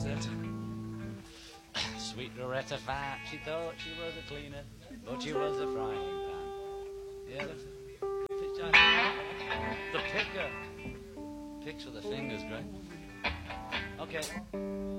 was it? Sweet Loretta Fat, she thought she was a cleaner, but she was a frying pan. Yeah, the picker. Picks with the fingers, great. Okay.